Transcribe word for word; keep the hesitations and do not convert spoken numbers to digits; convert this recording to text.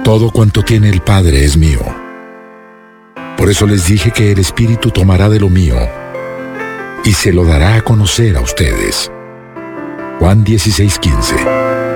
Todo cuanto tiene el Padre es mío. Por eso les dije que el Espíritu tomará de lo mío y se lo dará a conocer a ustedes. Juan dieciséis quince.